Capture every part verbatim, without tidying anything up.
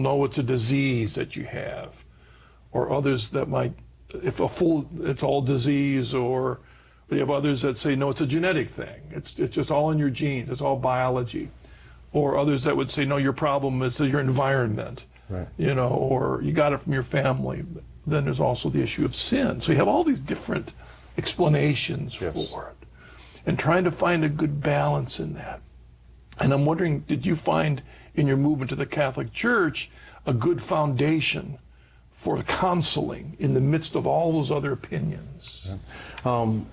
no, it's a disease that you have, or others that might, if a full, it's all disease, or we have others that say, no, it's a genetic thing. It's, it's just all in your genes. It's all biology. Or others that would say, no, your problem is your environment, right. you know, or you got it from your family. Then there's also the issue of sin. So you have all these different explanations yes. for it, and trying to find a good balance in that. And I'm wondering, did you find in your movement to the Catholic Church a good foundation for counseling in the midst of all those other opinions? Yeah. Um,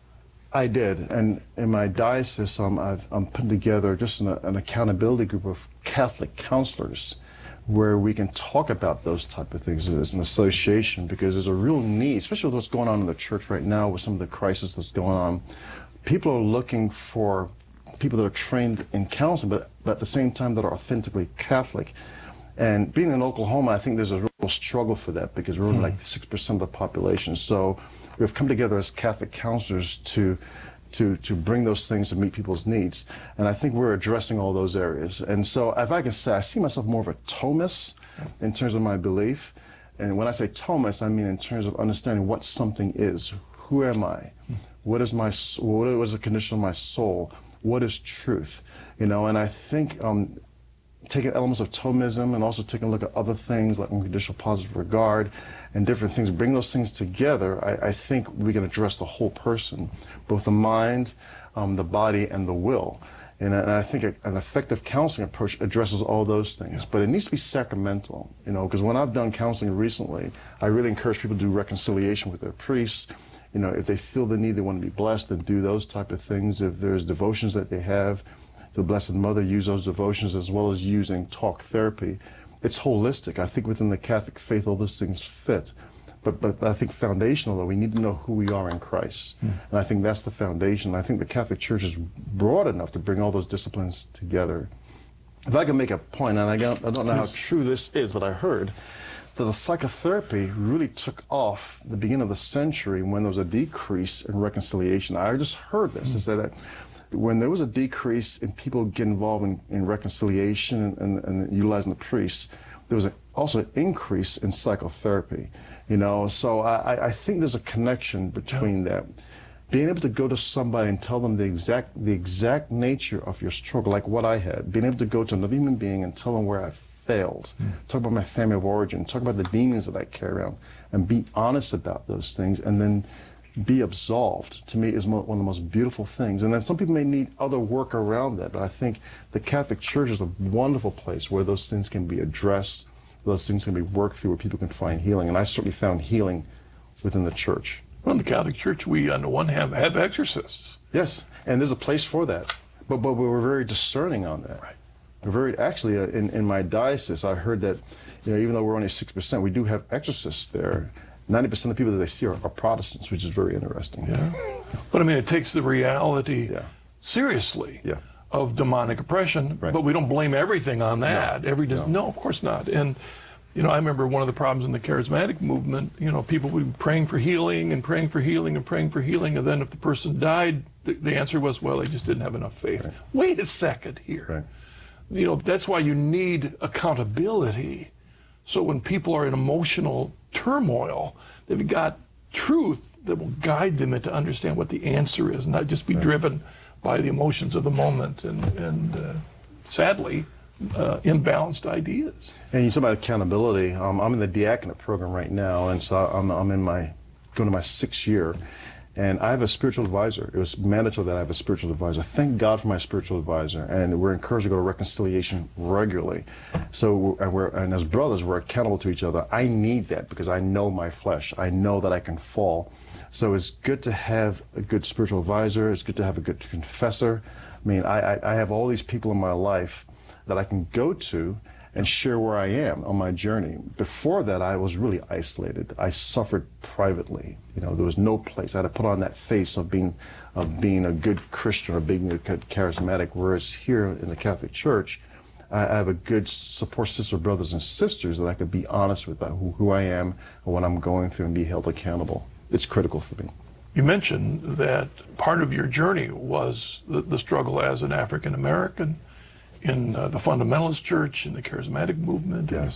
I did, and in my diocese, um, I've, I'm putting together just an, an accountability group of Catholic counselors where we can talk about those type of things as an association, because there's a real need, especially with what's going on in the church right now with some of the crisis that's going on. People are looking for people that are trained in counseling, but, but at the same time that are authentically Catholic. And being in Oklahoma, I think there's a real struggle for that, because we're only hmm. like six percent of the population. So we've come together as Catholic counselors to, to, to bring those things to meet people's needs. And I think we're addressing all those areas. And so if I can say, I see myself more of a Thomist in terms of my belief. And when I say Thomist, I mean in terms of understanding what something is. Who am I? What is my, what is the condition of my soul? What is truth? You know, and I think um, taking elements of Thomism and also taking a look at other things like unconditional positive regard and different things, bring those things together, I, I think we can address the whole person, both the mind, um, the body, and the will. And, and I think a, an effective counseling approach addresses all those things, but it needs to be sacramental, you know, because when I've done counseling recently, I really encourage people to do reconciliation with their priests. You know, if they feel the need, they want to be blessed, then do those type of things. If there's devotions that they have, the Blessed Mother, use those devotions, as well as using talk therapy. It's holistic. I think within the Catholic faith, all those things fit. But, but I think foundational, though, we need to know who we are in Christ. Mm. And I think that's the foundation. I think the Catholic Church is broad enough to bring all those disciplines together. If I can make a point, and I don't, I don't know how true this is, but I heard that the psychotherapy really took off at the beginning of the century when there was a decrease in reconciliation. I just heard this, mm. is that when there was a decrease in people getting involved in, in reconciliation and, and, and utilizing the priests, there was a, also an increase in psychotherapy. You know, so I, I think there's a connection between that. Being able to go to somebody and tell them the exact the exact nature of your struggle, like what I had. Being able to go to another human being and tell them where I failed. Mm. Talk about my family of origin. Talk about the demons that I carry around, and be honest about those things, and then be absolved, to me, is one of the most beautiful things. And then some people may need other work around that, but I think the Catholic Church is a wonderful place where those things can be addressed, those things can be worked through, where people can find healing. And I certainly found healing within the Church. Well, in the Catholic Church, we, on the one hand, have exorcists. Yes, and there's a place for that. But, but we're very discerning on that. Right. We're very, actually, uh, in, in my diocese, I heard that, you know, even though we're only six percent, we do have exorcists there. ninety percent of the people that they see are, are Protestants, which is very interesting. Yeah. But I mean, it takes the reality yeah. seriously yeah. of demonic oppression, right. but we don't blame everything on that. No. Every no. no, of course not. And, you know, I remember one of the problems in the charismatic movement, you know, people would be praying for healing and praying for healing and praying for healing, and then if the person died, the, the answer was, well, they just didn't have enough faith. Right. Wait a second here. Right. You know, that's why you need accountability. So when people are in emotional turmoil, they've got truth that will guide them into understand what the answer is, not just be right. driven by the emotions of the moment and, and uh, sadly, uh, imbalanced ideas. And you talk about accountability. Um, I'm in the diaconate program right now, and so I'm, I'm in my, going to my sixth year. And I have a spiritual advisor. It was mandatory that I have a spiritual advisor. Thank God for my spiritual advisor. And we're encouraged to go to reconciliation regularly. So, we're, and, we're, and as brothers, we're accountable to each other. I need that because I know my flesh. I know that I can fall. So it's good to have a good spiritual advisor. It's good to have a good confessor. I mean, I, I, I have all these people in my life that I can go to and share where I am on my journey. Before that, I was really isolated. I suffered privately. You know, there was no place. I had to put on that face of being, of being a good Christian or being a good charismatic. Whereas here in the Catholic Church, I have a good support system, brothers and sisters that I could be honest with about who, who I am and what I'm going through and be held accountable. It's critical for me. You mentioned that part of your journey was the, the struggle as an African American in uh, the fundamentalist church, in the charismatic movement. Yes.